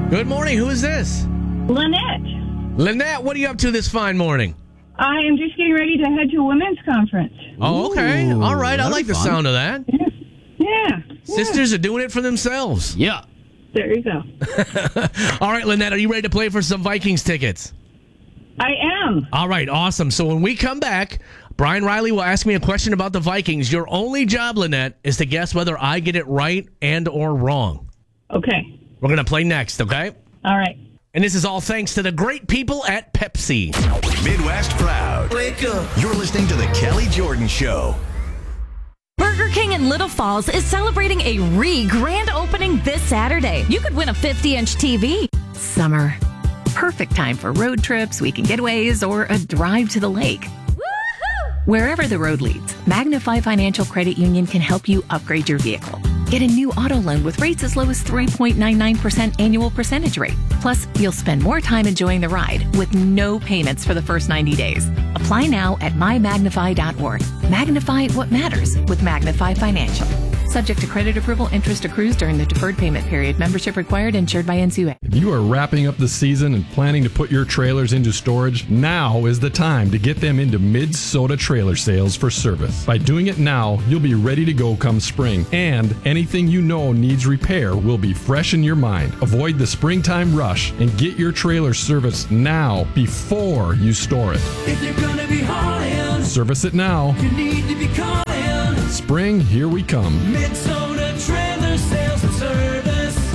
Good morning. Who is this? Lynette. Lynette, what are you up to this fine morning? I am just getting ready to head to a women's conference. Oh, okay. Ooh, all right. I that'll like be the fun. sound of that. Yeah. Sisters are doing it for themselves. Yeah. There you go. All right, Lynette, are you ready to play for some Vikings tickets? I am. All right, awesome. So when we come back, Brian Riley will ask me a question about the Vikings. Your only job, Lynette, is to guess whether I get it right and or wrong. Okay. We're going to play next, okay? All right. And this is all thanks to the great people at Pepsi. Midwest Proud. Wake up. You're listening to The Kelly Jordan Show. Burger King in Little Falls is celebrating a grand opening this Saturday. You could win a 50-inch TV. Summer. Perfect time for road trips, weekend getaways, or a drive to the lake. Wherever the road leads, Magnify Financial Credit Union can help you upgrade your vehicle. Get a new auto loan with rates as low as 3.99% annual percentage rate. Plus, you'll spend more time enjoying the ride with no payments for the first 90 days. Apply now at mymagnify.org. Magnify what matters with Magnify Financial. Subject to credit approval, interest accrues during the deferred payment period. Membership required, insured by NCUA. If you are wrapping up the season and planning to put your trailers into storage, now is the time to get them into Mid-Soda Trailer Sales for service. By doing it now, you'll be ready to go come spring, and anything you know needs repair will be fresh in your mind. Avoid the springtime rush and get your trailer serviced now before you store it. If you're gonna be hauling, Service it now. you need to be calling. Spring, here we come. Mid-Soda Trailer Sales and Service.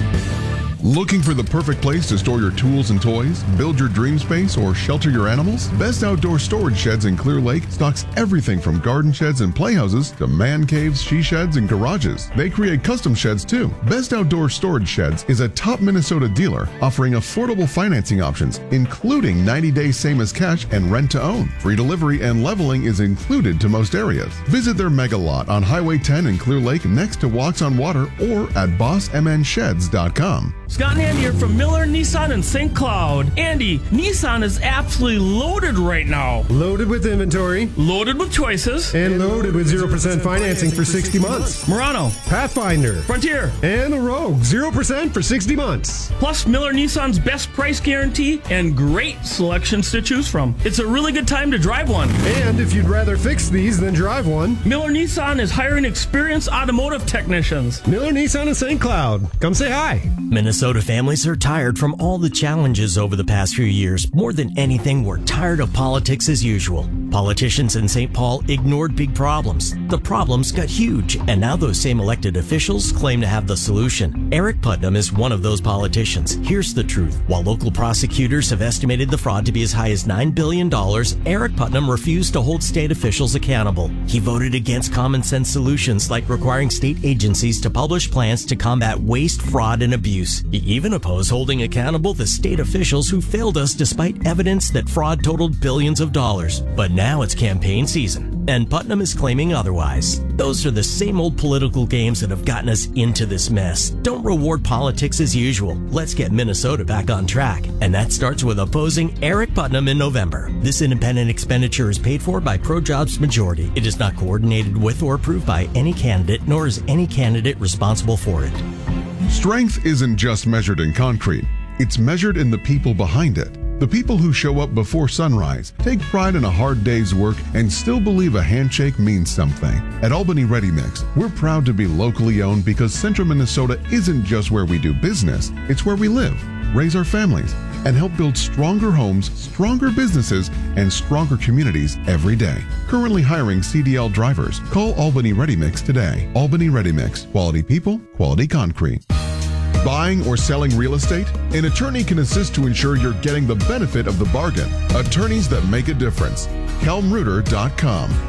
Looking for the perfect place to store your tools and toys, build your dream space, or shelter your animals? Best Outdoor Storage Sheds in Clear Lake stocks everything from garden sheds and playhouses to man caves, she sheds, and garages. They create custom sheds too. Best Outdoor Storage Sheds is a top Minnesota dealer offering affordable financing options, including 90-day same as cash and rent to own. Free delivery and leveling is included to most areas. Visit their mega lot on Highway 10 in Clear Lake next to Walks on Water or at bossmnsheds.com. Scott and Andy here from Miller Nissan in St. Cloud. Andy, Nissan is absolutely loaded right now. Loaded with inventory. Loaded with choices. And loaded with 0% financing for 60 months. Murano. Pathfinder. Frontier. And the Rogue. 0% for 60 months. Plus Miller Nissan's best price guarantee and great selections to choose from. It's a really good time to drive one. And if you'd rather fix these than drive one, Miller Nissan is hiring experienced automotive technicians. Miller Nissan in St. Cloud. Come say hi. Minnesota families are tired from all the challenges over the past few years. More than anything, we're tired of politics as usual. Politicians in St. Paul ignored big problems. The problems got huge, and now those same elected officials claim to have the solution. Eric Putnam is one of those politicians. Here's the truth. While local prosecutors have estimated the fraud to be as high as $9 billion, Eric Putnam refused to hold state officials accountable. He voted against common sense solutions like requiring state agencies to publish plans to combat waste, fraud, and abuse. He even opposed holding accountable the state officials who failed us despite evidence that fraud totaled billions of dollars. But now it's campaign season, and Putnam is claiming otherwise. Those are the same old political games that have gotten us into this mess. Don't reward politics as usual. Let's get Minnesota back on track. And that starts with opposing Eric Putnam in November. This independent expenditure is paid for by ProJobs Majority. It is not coordinated with or approved by any candidate, nor is any candidate responsible for it. Strength isn't just measured in concrete. It's measured in the people behind it. The people who show up before sunrise, take pride in a hard day's work, and still believe a handshake means something. At Albany Ready Mix, we're proud to be locally owned because Central Minnesota isn't just where we do business, it's where we live, raise our families, and help build stronger homes, stronger businesses, and stronger communities every day. Currently hiring CDL drivers. Call Albany Ready Mix today. Albany Ready Mix. Quality people, quality concrete. Buying or selling real estate? An attorney can assist to ensure you're getting the benefit of the bargain. Attorneys that make a difference. KelmReuter.com.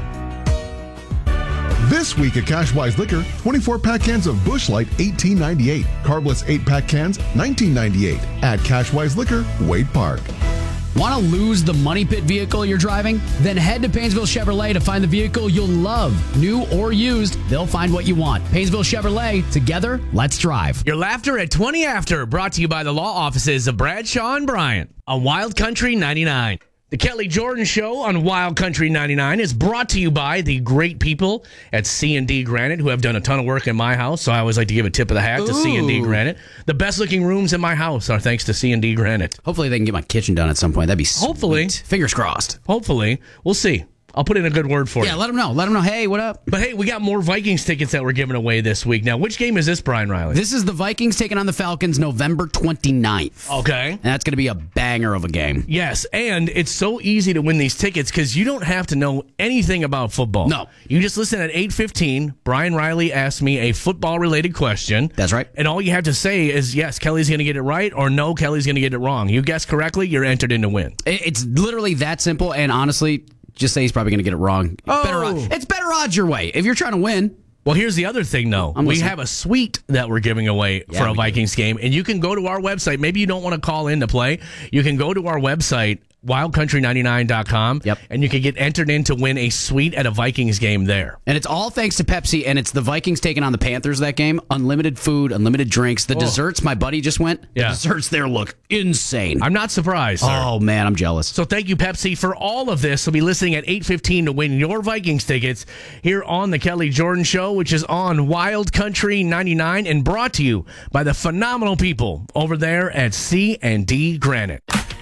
This week at Cashwise Liquor, 24-pack cans of Busch Light, $18.98. Carbless 8-pack cans, $19.98. At Cashwise Liquor, Wade Park. Want to lose the money pit vehicle you're driving? Then head to Painesville Chevrolet to find the vehicle you'll love. New or used, they'll find what you want. Painesville Chevrolet, together, let's drive. Your laughter at 20 after, brought to you by the law offices of Bradshaw and Bryant on Wild Country 99. The Kelly Jordan Show on Wild Country 99 is brought to you by the great people at C&D Granite, who have done a ton of work in my house. So I always like to give a tip of the hat to C&D Granite. The best looking rooms in my house are thanks to C&D Granite. Hopefully they can get my kitchen done at some point. That'd be sweet. Hopefully. Fingers crossed. Hopefully. We'll see. I'll put in a good word for you. Yeah, let them know. Let them know, hey, what up? But hey, we got more Vikings tickets that we're giving away this week. Now, which game is this, Brian Riley? This is the Vikings taking on the Falcons November 29th. Okay. And that's going to be a banger of a game. Yes, and it's so easy to win these tickets because you don't have to know anything about football. No. You just listen at 8:15. Brian Riley asked me a football-related question. That's right. And all you have to say is, yes, Kelly's going to get it right, or no, Kelly's going to get it wrong. You guess correctly, you're entered in to win. It's literally that simple, and honestly, just say he's probably going to get it wrong. It's better odds your way if you're trying to win. Well, here's the other thing, though. We have a suite that we're giving away for a Vikings game, and you can go to our website. Maybe you don't want to call in to play. You can go to our website, wildcountry99.com, and you can get entered in to win a suite at a Vikings game there. And it's all thanks to Pepsi, and it's the Vikings taking on the Panthers that game. Unlimited food, unlimited drinks. The desserts, my buddy just went. The desserts there look insane. I'm not surprised, sir. Oh, man, I'm jealous. So thank you, Pepsi, for all of this. We'll be listening at 8:15 to win your Vikings tickets here on the Kelly Jordan Show, which is on Wild Country 99 and brought to you by the phenomenal people over there at C&D Granite.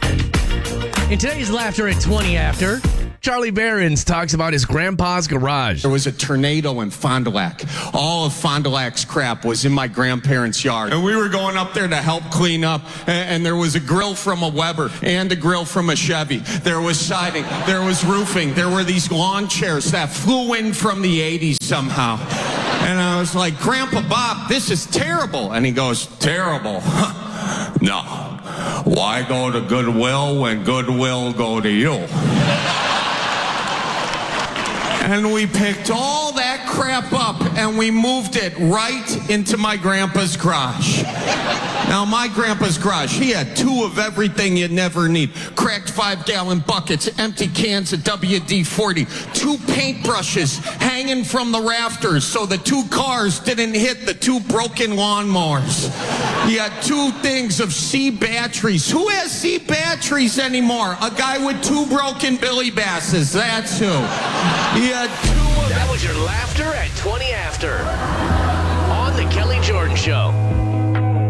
In today's Laughter at 20 After, Charlie Behrens talks about his grandpa's garage. There was a tornado in Fond du Lac. All of Fond du Lac's crap was in my grandparents' yard. And we were going up there to help clean up. And there was a grill from a Weber and a grill from a Chevy. There was siding. There was roofing. There were these lawn chairs that flew in from the 80s somehow. And I was like, Grandpa Bob, this is terrible. And he goes, terrible? No. Why go to Goodwill when Goodwill go to you? And we picked all that crap up and we moved it right into my grandpa's garage. Now, my grandpa's garage, he had 2 of everything you'd never need. Cracked 5-gallon buckets, empty cans of WD-40, 2 paintbrushes hanging from the rafters so the 2 cars didn't hit the 2 broken lawnmowers. He had 2 things of C batteries. Who has C batteries anymore? A guy with 2 broken Billy Basses, that's who. He had 2 of That was your Laughter at 20 After on the Kelly Jordan Show.